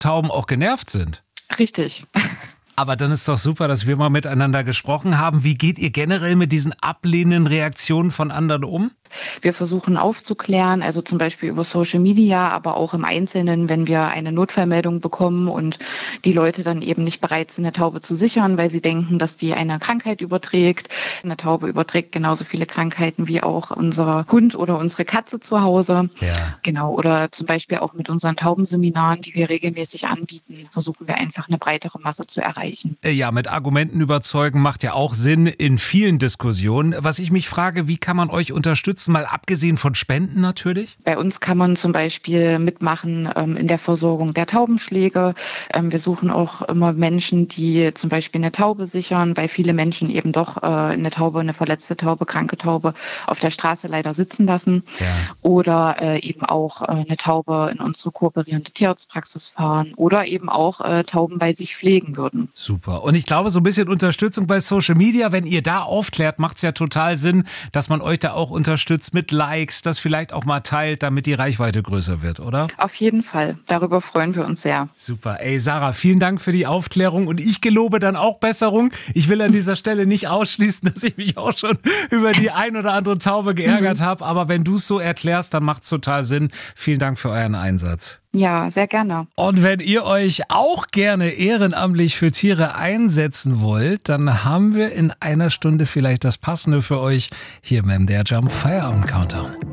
Tauben auch genervt sind. Richtig. Aber dann ist doch super, dass wir mal miteinander gesprochen haben. Wie geht ihr generell mit diesen ablehnenden Reaktionen von anderen um? Wir versuchen aufzuklären, also zum Beispiel über Social Media, aber auch im Einzelnen, wenn wir eine Notfallmeldung bekommen und die Leute dann eben nicht bereit sind, eine Taube zu sichern, weil sie denken, dass die eine Krankheit überträgt. Eine Taube überträgt genauso viele Krankheiten wie auch unser Hund oder unsere Katze zu Hause. Ja. Genau, oder zum Beispiel auch mit unseren Taubenseminaren, die wir regelmäßig anbieten, versuchen wir einfach eine breitere Masse zu erreichen. Ja, mit Argumenten überzeugen macht ja auch Sinn in vielen Diskussionen. Was ich mich frage, wie kann man euch unterstützen, mal abgesehen von Spenden natürlich? Bei uns kann man zum Beispiel mitmachen in der Versorgung der Taubenschläge. Wir suchen auch immer Menschen, die zum Beispiel eine Taube sichern, weil viele Menschen eben doch eine Taube, eine verletzte Taube, kranke Taube auf der Straße leider sitzen lassen. Ja. Oder eben auch eine Taube in unsere kooperierende Tierarztpraxis fahren oder eben auch Tauben bei sich pflegen würden. Super. Und ich glaube, so ein bisschen Unterstützung bei Social Media, wenn ihr da aufklärt, macht es ja total Sinn, dass man euch da auch unterstützt mit Likes, das vielleicht auch mal teilt, damit die Reichweite größer wird, oder? Auf jeden Fall. Darüber freuen wir uns sehr. Super. Ey, Sarah, vielen Dank für die Aufklärung und ich gelobe dann auch Besserung. Ich will an dieser Stelle nicht ausschließen, dass ich mich auch schon über die ein oder andere Taube geärgert habe, aber wenn du es so erklärst, dann macht es total Sinn. Vielen Dank für euren Einsatz. Ja, sehr gerne. Und wenn ihr euch auch gerne ehrenamtlich für Tiere einsetzen wollt, dann haben wir in einer Stunde vielleicht das Passende für euch hier im MDR Jump Feierabend Countdown.